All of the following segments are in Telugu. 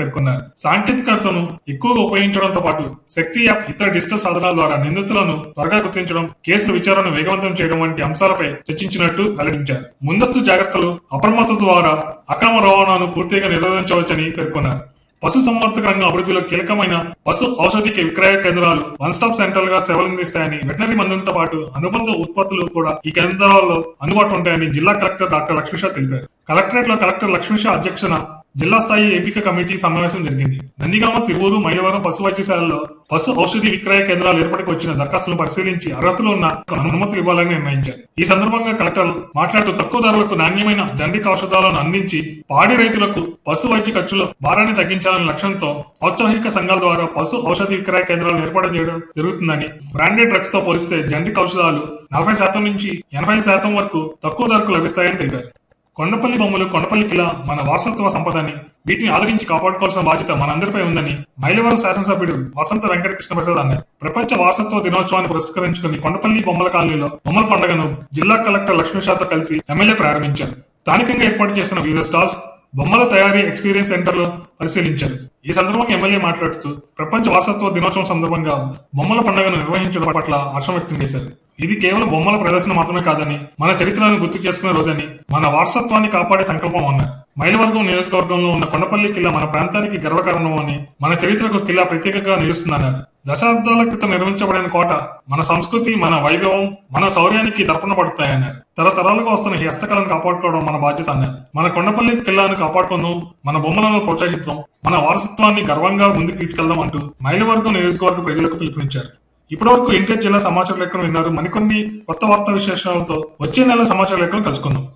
పేర్కొన్నారు. సాంకేతికతను ఎక్కువగా ఉపయోగించడంతో పాటు శక్తి యాప్, ఇతర డిజిటల్ సాధనాల ద్వారా నిందితులను త్వరగా గుర్తించడం, కేసుల విచారణను వేగవంతం చేయడం వంటి అంశాలపై చర్చించినట్టు వెల్లడించారు. ముందస్తు జాగ్రత్తలు, అప్రమత్తత ద్వారా అక్రమ రవాణాను పూర్తిగా నిరోధించవచ్చని పేర్కొన్నారు. పశు సంవర్ధక రంగం అభివృద్ధిలో కీలకమైన పశు ఔషధిక విక్రయ కేంద్రాలు వన్ స్టాప్ సెంటర్లుగా సేవలందిస్తాయని, వెటనరీ మందులతో పాటు అనుబంధ ఉత్పత్తులు కూడా ఈ కేంద్రాల్లో అందుబాటులో ఉంటాయని జిల్లా కలెక్టర్ డాక్టర్ లక్ష్మీషా తెలిపారు. కలెక్టరేట్ లో కలెక్టర్ లక్ష్మీషా అధ్యక్షన జిల్లా స్థాయి ఎంపిక కమిటీ సమావేశం జరిగింది. నందిగామ, తిరువూరు, మైలవరం పశు వైద్యశాలలో పశు ఔషధి విక్రయ కేంద్రాలు ఏర్పాటుకు వచ్చిన దరఖాస్తులను పరిశీలించి అర్హతలు ఉన్న అనుమతులు ఇవ్వాలని నిర్ణయించారు. ఈ సందర్భంగా కలెక్టర్ మాట్లాడుతూ తక్కువ ధరలకు నాణ్యమైన జనరిక్ ఔషధాలను అందించి పాడి రైతులకు పశు వైద్య ఖర్చుల భారాన్ని తగ్గించాలనే లక్ష్యంతో ఔత్సాహిక సంఘాల ద్వారా పశు ఔషధి విక్రయ కేంద్రాలను ఏర్పాటు చేయడం జరుగుతుందని, బ్రాండెడ్ డ్రగ్స్ తో పోలిస్తే జనరిక్ ఔషధాలు 40% నుంచి 80% వరకు తక్కువ ధరకు లభిస్తాయని తెలిపారు. కొండపల్లి బొమ్మలు, కొండపల్లి కిలా మన వారసత్వ సంపదని, వీటిని ఆదరించి కాపాడుకోవాల్సిన బాధ్యత మనందరిపై ఉందని మైలవరం శాసనసభ్యుడు వసంత వెంకటకృష్ణ ప్రసాద్ అన్నారు. ప్రపంచ వారసత్వ దినోత్సవాన్ని పురస్కరించుకుని కొండపల్లి బొమ్మల కాలనీలో బొమ్మల పండుగను జిల్లా కలెక్టర్ లక్ష్మీషాతో కలిసి ఎమ్మెల్యే ప్రారంభించారు. స్థానికంగా ఏర్పాటు చేసిన వివిధ స్టాల్స్, బొమ్మల తయారీ ఎక్స్పీరియన్స్ సెంటర్లో పరిశీలించారు. ఈ సందర్భంగా ఎమ్మెల్యే మాట్లాడుతూ ప్రపంచ వారసత్వ దినోత్సవం సందర్భంగా బొమ్మల పండుగను నిర్వహించడం పట్ల హర్షం వ్యక్తం చేశారు. ఇది కేవలం బొమ్మల ప్రదర్శన మాత్రమే కాదని, మన చరిత్రను గుర్తు చేసుకునే రోజని, మన వారసత్వాన్ని కాపాడే సంకల్పం అన్నారు. మైలవర్గం నియోజకవర్గంలో ఉన్న కొండపల్లి కిల్లా మన ప్రాంతానికి గర్వకారణం అని, మన చరిత్రకు కిల్లా ప్రత్యేకంగా నిలుస్తుందన్నారు. దశాబ్దాల క్రితం నిర్మించబడిన కోట మన సంస్కృతి, మన వైభవం, మన శౌర్యానికి దర్పణ పడతాయన్నారు. తరతరాలుగా వస్తున్న ఈ హస్తకళను కాపాడుకోవడం మన బాధ్యత అన్నారు. మన కొండపల్లి కిల్లాను కాపాడుకుందాం, మన బొమ్మలను ప్రోత్సహిద్దాం, మన వారసత్వాన్ని గర్వంగా ముందుకు తీసుకెళ్దాం అంటూ మైలవర్గం నియోజకవర్గ ప్రజలకు పిలుపునిచ్చారు. ఇప్పటివరకు ఎన్టీఆర్ జిల్లా సమాచార లేఖను విన్నారు. మరికొన్ని కొత్త వార్తా విశేషాలతో వచ్చే నెల సమాచార లేఖను కలుసుకుందాం.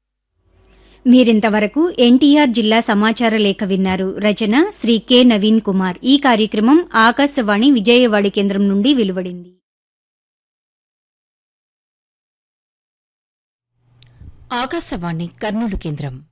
మీరింతవరకు ఎన్టీఆర్ జిల్లా సమాచార లేఖ విన్నారు. రచన శ్రీ కె నవీన్ కుమార్. ఈ కార్యక్రమం ఆకాశవాణి విజయవాడ కేంద్రం నుండి వెలువడింది. ఆకాశవాణి కర్నూలు కేంద్రం.